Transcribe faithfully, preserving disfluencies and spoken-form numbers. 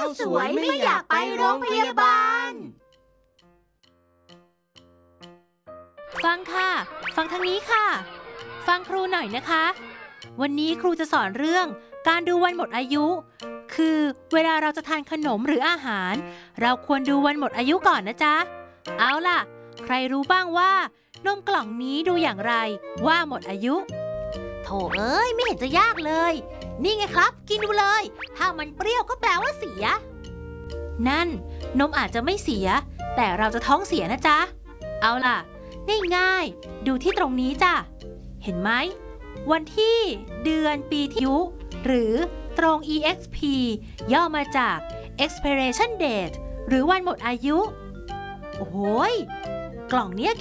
สวยไม่อยากไปโรงพยาบาลฟังค่ะฟังทางนี้ค่ะฟังครูหน่อยนะคะวันนี้ครูจะสอนเรื่องการดูวันหมดอายุคือเวลาเราจะทานขนมหรืออาหารเราควรดูวันหมดอายุก่อนนะจ๊ะเอาล่ะใครรู้บ้างว่านมกล่องนี้ดูอย่างไรว่าหมดอายุโถเอ้ยไม่เห็นจะยากเลยนี่ไงครับกินดูเลยถ้ามันเปรี้ยวก็แปลว่าเสียนั่นนมอาจจะไม่เสียแต่เราจะท้องเสียนะจ๊ะเอาล่ะง่ายๆดูที่ตรงนี้จ้ะเห็นไหมวันที่เดือนปีที่อายุหรือตรง อี เอ็กซ์ พี ย่อมาจาก expiration date หรือวันหมดอายุโอ้โหกล่องเนี้ย